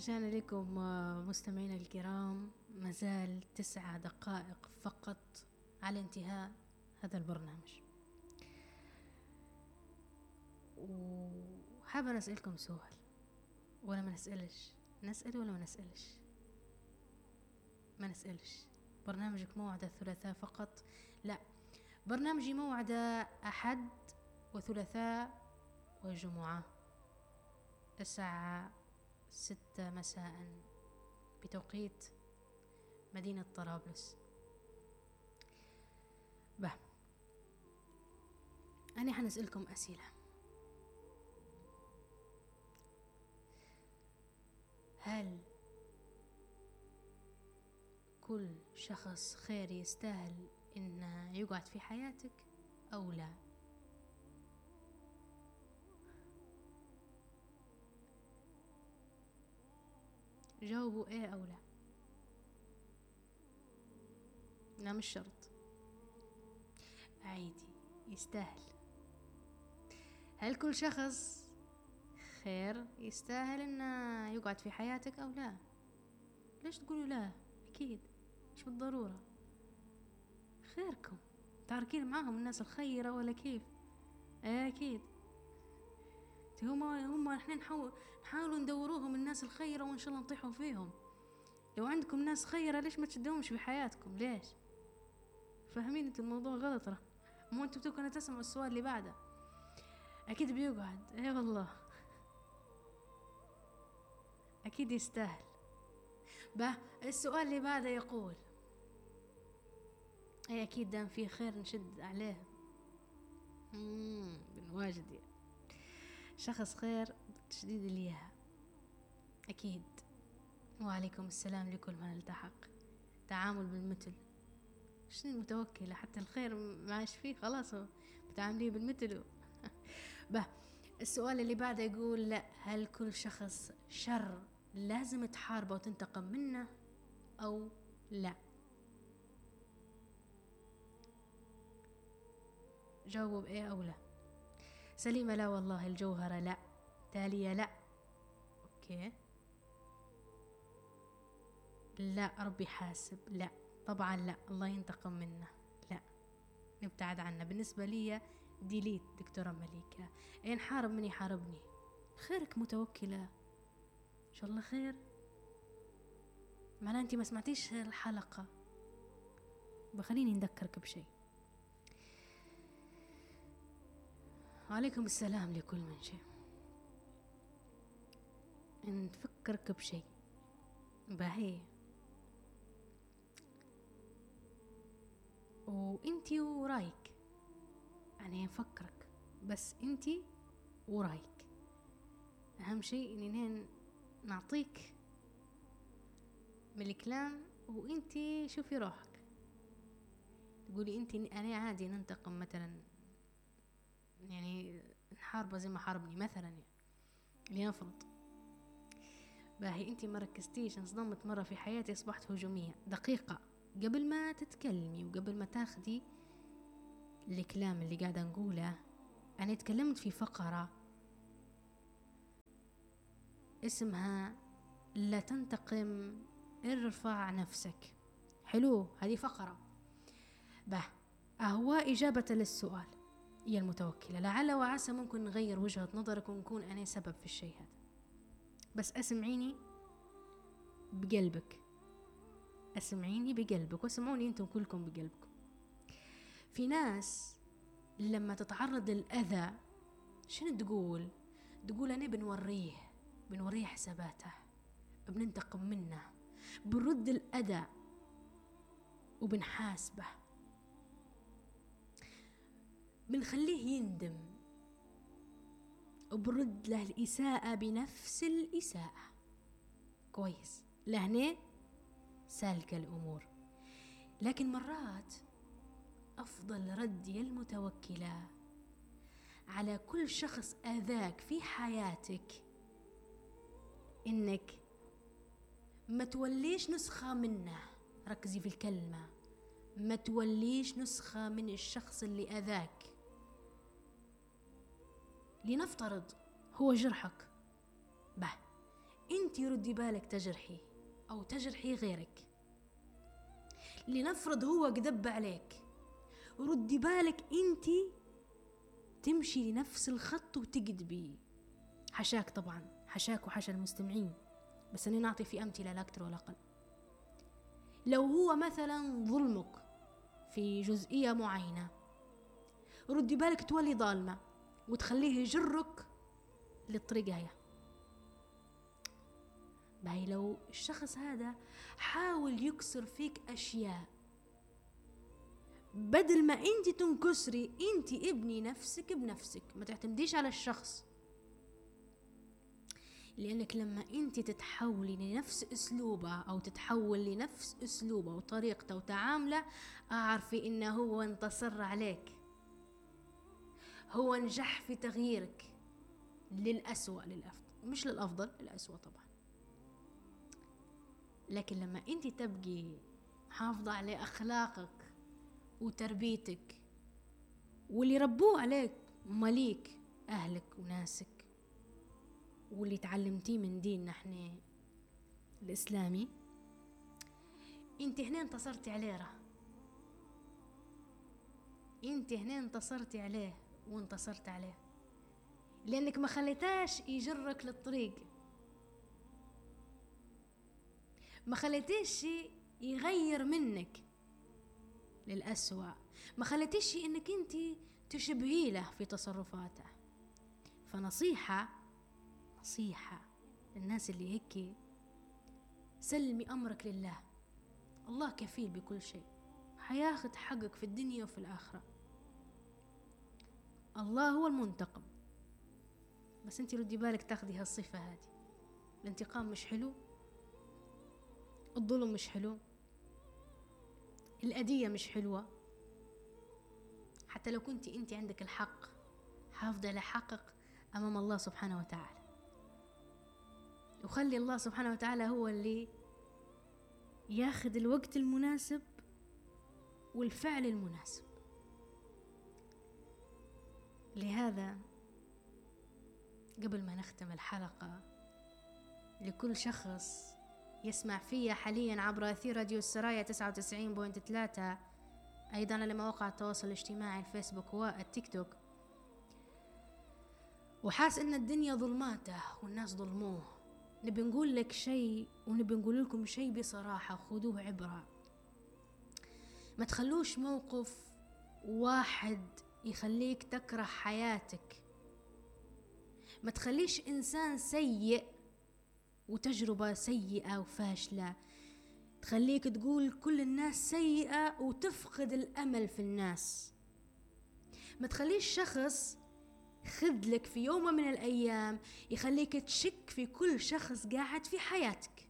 رجعنا لكم مستمعينا الكرام، مازال 9 دقائق فقط على انتهاء هذا البرنامج، وحابة نسألكم سؤال ولا ما نسألش؟ نسأل ولا ما نسألش؟ ما نسألش. برنامجك موعد الثلاثاء فقط؟ لا، برنامجي موعد أحد وثلاثاء وجمعة الساعة 6 مساء بتوقيت مدينة طرابلس. أنا حنسألكم أسئلة. هل كل شخص خير يستاهل إنه يقعد في حياتك أو لا؟ جاوبوا إيه أو لا. لا مش شرط، عادي يستاهل. هل كل شخص خير يستاهل إنه يقعد في حياتك أو لا؟ ليش تقولوا لا؟ أكيد مش بالضرورة. خيركم تاركين معاهم الناس الخيرة ولا كيف؟ أكيد هم احنا نحاولوا ندوروهم الناس الخيرة وإن شاء الله نطيحوا فيهم. لو عندكم ناس خيرة ليش ما تشدهمش بحياتكم؟ ليش؟ فاهمين انتوا الموضوع غلط؟ مو انتوا بتكونوا تسمعوا السؤال اللي بعده اكيد بيقعد. ايه والله اكيد يستاهل. السؤال اللي بعده يقول ايه اكيد دام فيه خير نشد عليه. بنواجد يعني شخص خير تشديد ليها اكيد. وعليكم السلام لكل من التحق. تعامل بالمثل. شنو المتوكلة؟ حتى الخير معاش فيه خلاص بتعامليه بالمثل. السؤال اللي بعده يقول لا، هل كل شخص شر لازم تحاربه وتنتقم منه أو لا؟ جاوبوا بإيه أو لا. سليمة لا والله. الجوهرة لا. تالية لا. أوكي لا. ربي حاسب لا. طبعا لا. الله ينتقم منه لا، نبتعد عنه. بالنسبة لي ديليت دكتورة مليكة. إن حارب من يحاربني. خيرك متوكلة إن شاء الله خير. معناه أنت ما سمعتيش الحلقة. بخليني نذكرك بشيء. وعليكم السلام لكل من شيء. نفكرك بشيء باهي، وانتي ورايك. أنا نفكرك بس انتي ورايك. أهم شيء إننا نعطيك من الكلام وانتي شوفي روحك. تقولي انتي أنا عادي ننتقم مثلا، يعني نحاربه زي ما حاربني مثلا، يعني لنفرض. باهي انتي ما ركزتيش، انصدمت مرة في حياتي أصبحت هجومية. دقيقة قبل ما تتكلمي وقبل ما تاخدي الكلام اللي قاعدة نقوله، أنا تكلمت في فقرة اسمها لا تنتقم، ارفع نفسك. حلو، هذه فقرة. هو إجابة للسؤال يا المتوكلة. لعل وعسى ممكن نغير وجهة نظرك ونكون أنا سبب في الشيء هذا، بس أسمعيني بقلبك. أسمعيني بقلبك واسمعوني أنتم كلكم بقلبكم. في ناس لما تتعرض للأذى شنو تقول أنا بنوريه حساباته، بننتقم منه، بنرد الأذى وبنحاسبه، بنخليه يندم، وبرد له الإساءة بنفس الإساءة. كويس لهنا سالكة الأمور. لكن مرات أفضل رد يا المتوكلة على كل شخص آذاك في حياتك إنك ما توليش نسخة منه. ركزي في الكلمة، ما توليش نسخة من الشخص اللي أذاك. لنفترض هو جرحك، انت ردي بالك تجرحي او تجرحي غيرك، لنفرض هو كذب عليك، ردي بالك انت تمشي لنفس الخط وتكذبي. حشاك طبعا، حشاك وحشا المستمعين، بس أنا نعطي في أمثلة لا أكثر ولا أقل. لو هو مثلا ظلمك في جزئية معينة، ردي بالك تولي ظالمة وتخليه يجرك للطريق هيا. باهي لو الشخص هذا حاول يكسر فيك أشياء، بدل ما انت تنكسري، انت ابني نفسك بنفسك، ما تعتمديش على الشخص. لأنك لما انت تتحولي لنفس أسلوبه أو تتحول لنفس أسلوبه وطريقته وتعامله، أعرفي إنه هو انتصر عليك، هو نجح في تغييرك للأسوأ، للأفضل، مش للأفضل، للأسوأ طبعا. لكن لما انت تبقي حافظة على أخلاقك وتربيتك واللي ربوه عليك مليك أهلك وناسك واللي تعلمتيه من ديننا احنا الإسلامي، انت هنا انتصرتي عليه، انت هنا انتصرتي عليه وانتصرت عليه، لأنك ما خليتاش يجرك للطريق، ما خليتيش يغير منك للأسوأ، ما خليتيش انك انت تشبهي له في تصرفاته. فنصيحة للناس اللي هيك، سلمي أمرك لله، الله كفيل بكل شيء، حياخد حقك في الدنيا وفي الآخرة، الله هو المنتقم. بس انت ردي بالك تاخدي هالصفة هذه. الانتقام مش حلو، الظلم مش حلو، الأذية مش حلوة. حتى لو كنت انت عندك الحق، حافظي على حقك أمام الله سبحانه وتعالى، وخلي الله سبحانه وتعالى هو اللي ياخذ الوقت المناسب والفعل المناسب. لهذا قبل ما نختم الحلقة، لكل شخص يسمع فيها حاليا عبر أثير راديو السرايا 99.3، أيضا على مواقع التواصل الاجتماعي الفيسبوك والتيك توك، وحاس إن الدنيا ظلماته والناس ظلموه، نبي نقول لك شيء ونبي نقول لكم شيء بصراحة، خذوه عبرة. ما تخلوش موقف واحد يخليك تكره حياتك، ما تخليش إنسان سيء وتجربة سيئة وفاشلة تخليك تقول كل الناس سيئة وتفقد الأمل في الناس. ما تخليش شخص خذلك في يوم من الأيام يخليك تشك في كل شخص قاعد في حياتك.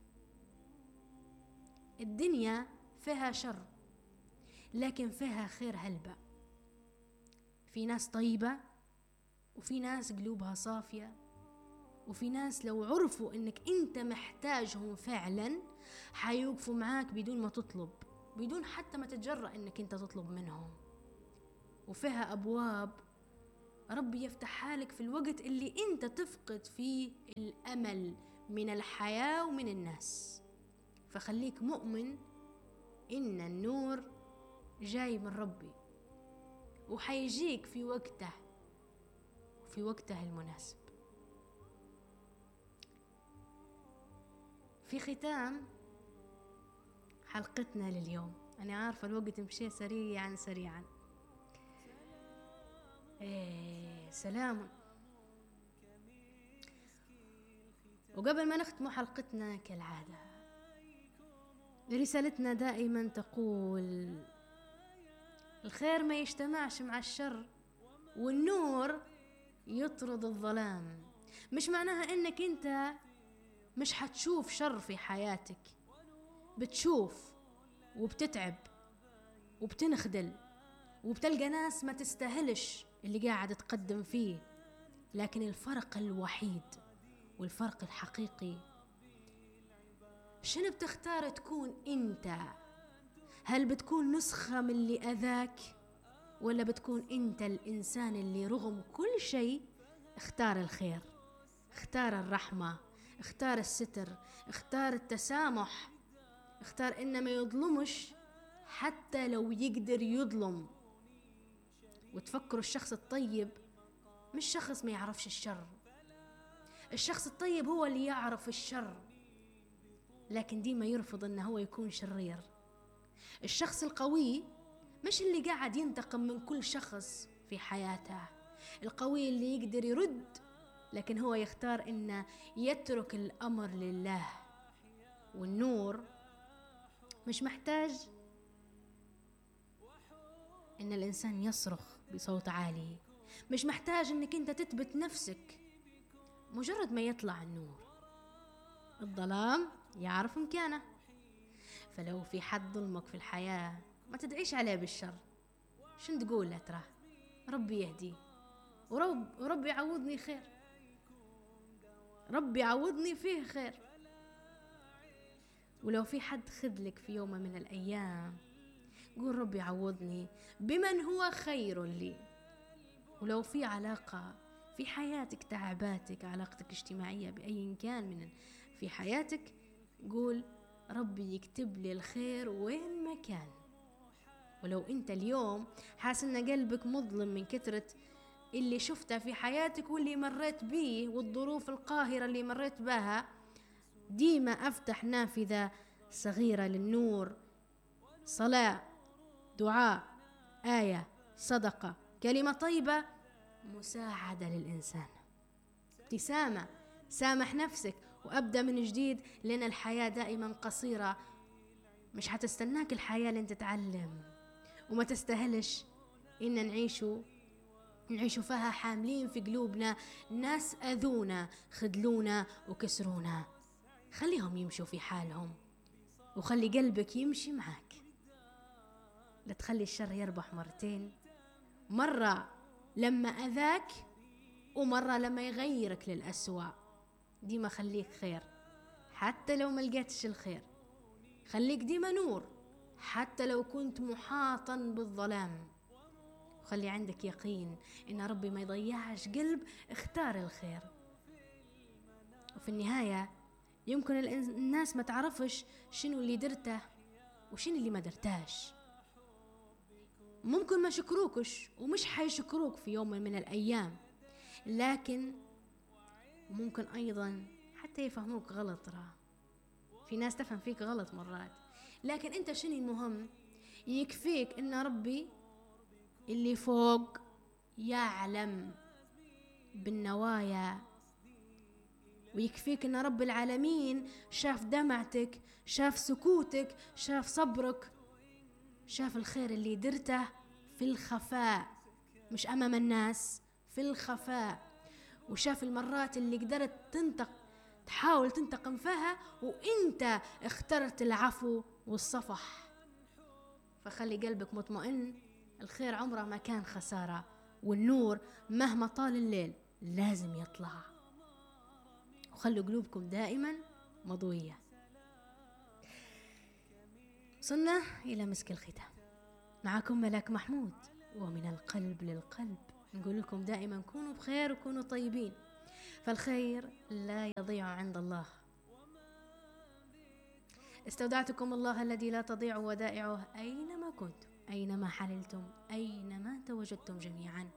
الدنيا فيها شر لكن فيها خير هلبة، في ناس طيبة وفي ناس قلوبها صافية، وفي ناس لو عرفوا انك انت محتاجهم فعلا حيوقفوا معاك بدون ما تطلب، بدون حتى ما تتجرأ انك انت تطلب منهم. وفيها ابواب ربي يفتحها لك في الوقت اللي انت تفقد فيه الامل من الحياة ومن الناس. فخليك مؤمن ان النور جاي من ربي وحيجيك في وقته المناسب. في ختام حلقتنا لليوم، أنا عارفة الوقت مشي سريعا، سلام. وقبل ما نختم حلقتنا كالعادة، رسالتنا دائما تقول الخير ما يجتمعش مع الشر، والنور يطرد الظلام. مش معناها انك انت مش حتشوف شر في حياتك، بتشوف وبتتعب وبتنخدل وبتلقى ناس ما تستاهلش اللي قاعد تقدم فيه، لكن الفرق الوحيد والفرق الحقيقي شنو بتختار تكون انت؟ هل بتكون نسخة من اللي أذاك، ولا بتكون انت الإنسان اللي رغم كل شيء اختار الخير، اختار الرحمة، اختار الستر، اختار التسامح، اختار إنه ما يظلمش حتى لو يقدر يظلم. وتفكروا الشخص الطيب مش شخص ما يعرفش الشر، الشخص الطيب هو اللي يعرف الشر لكن ديما يرفض إنه هو يكون شرير. الشخص القوي مش اللي قاعد ينتقم من كل شخص في حياته، القوي اللي يقدر يرد لكن هو يختار إنه يترك الأمر لله. والنور مش محتاج إن الإنسان يصرخ بصوت عالي، مش محتاج إنك أنت تثبت نفسك، مجرد ما يطلع النور الظلام يعرف مكانه. فلو في حد ظلمك في الحياة ما تدعيش عليه بالشر، شن تقول له؟ ترى ربي يهديه وربي يعوضني خير، ربي يعوضني فيه خير. ولو في حد خذلك في يوم من الأيام قول ربي يعوضني بمن هو خير لي. ولو في علاقة في حياتك تعباتك، علاقتك اجتماعية بأي كان من في حياتك، قول ربي يكتب لي الخير وين ما كان. ولو انت اليوم حاسس ان قلبك مظلم من كثرة اللي شفته في حياتك واللي مريت بيه والظروف القاهرة اللي مريت بها، ديما افتح نافذة صغيرة للنور، صلاة، دعاء، آية، صدقة، كلمة طيبة، مساعدة للإنسان، ابتسامة، سامح نفسك وأبدأ من جديد. لأن الحياة دائما قصيرة، مش هتستناك الحياة لين تتعلم، وما تستاهلش إن نعيشوا فيها حاملين في قلوبنا ناس أذونا خذلونا وكسرونا. خليهم يمشوا في حالهم وخلي قلبك يمشي معك، لا تخلي الشر يربح مرتين، مرة لما أذاك ومرة لما يغيرك للأسوأ. ديما خليك خير حتى لو ما لقيتش الخير، خليك ديما نور حتى لو كنت محاطا بالظلام، وخلي عندك يقين إن ربي ما يضيعش قلب اختار الخير. وفي النهاية يمكن الناس ما تعرفش شنو اللي درته وشنو اللي ما درتاش، ممكن ما شكروكش ومش حيشكروك في يوم من الأيام، لكن ممكن أيضا حتى يفهموك غلط. في ناس تفهم فيك غلط مرات، لكن أنت شنو المهم؟ يكفيك إن ربي اللي فوق يعلم بالنوايا، ويكفيك إن رب العالمين شاف دمعتك، شاف سكوتك، شاف صبرك، شاف الخير اللي درته في الخفاء مش أمام الناس، في الخفاء، وشاف المرات اللي قدرت تحاول تنتقم فيها وإنت اخترت العفو والصفح. فخلي قلبك مطمئن، الخير عمره ما كان خسارة، والنور مهما طال الليل لازم يطلع. وخلوا قلوبكم دائما مضوية. وصلنا إلى مسك الختام، معكم ملاك محمود، ومن القلب للقلب نقول لكم دائما كونوا بخير وكونوا طيبين، فالخير لا يضيع عند الله. استودعتكم الله الذي لا تضيع ودائعه أينما كنتم، أينما حللتم، أينما تواجدتم جميعا.